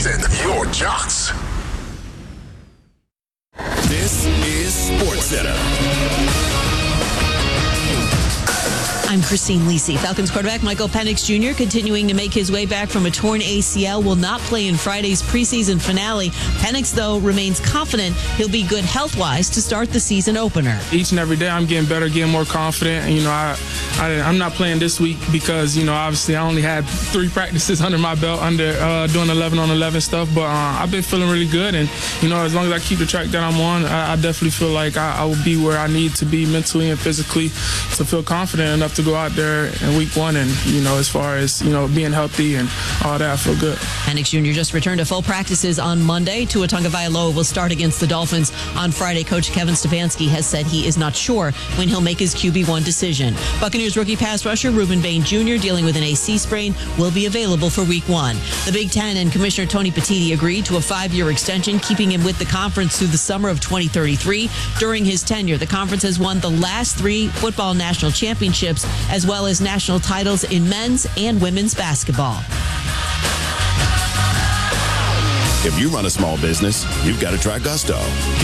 Jackson, your jocks. This is SportsCenter. I'm Christine Lisi. Falcons quarterback Michael Penix Jr. continuing to make his way back from a torn ACL will not play in Friday's preseason finale. Penix, though, remains confident he'll be good health-wise to start the season opener. Each and every day I'm getting better, getting more confident. And, I'm not playing this week because, obviously I only had 3 practices under my belt doing 11 on 11 stuff. But I've been feeling really good. And, as long as I keep the track that I'm on, I definitely feel like I will be where I need to be mentally and physically to feel confident enough to go out there in week 1 and, as far as, being healthy and all that, I feel good. Penix Jr. just returned to full practices on Monday. Tua Tagovailoa will start against the Dolphins on Friday. Coach Kevin Stefanski has said he is not sure when he'll make his QB1 decision. Buccaneers rookie pass rusher Reuben Bain Jr., dealing with an AC sprain, will be available for week 1. The Big Ten and Commissioner Tony Petitti agreed to a 5-year extension, keeping him with the conference through the summer of 2033. During his tenure, the conference has won the last 3 football national championships, as well as national titles in men's and women's basketball. If you run a small business, you've got to try Gusto.